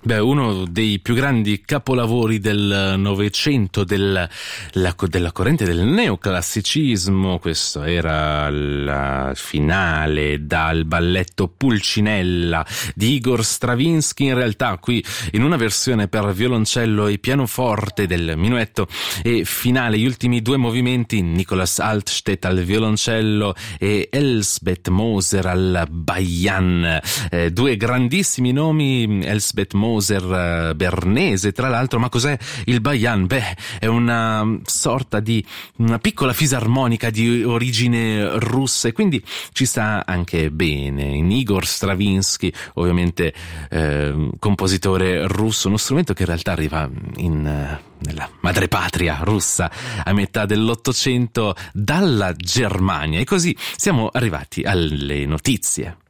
Beh, uno dei più grandi capolavori del Novecento, della corrente del neoclassicismo. Questo era la finale dal balletto Pulcinella di Igor Stravinsky, in realtà qui in una versione per violoncello e pianoforte del minuetto e finale, gli ultimi due movimenti, Nicolas Altstedt al violoncello e Elsbeth Moser al Bayan, due grandissimi nomi. Elsbeth Moser, bernese tra l'altro. Ma cos'è il Bayan? Beh, è una sorta di una piccola fisarmonica di origine russa, e quindi ci sta anche bene in Igor Stravinsky, ovviamente compositore russo, uno strumento che in realtà arriva nella madrepatria russa a metà dell'Ottocento dalla Germania. E così siamo arrivati alle notizie.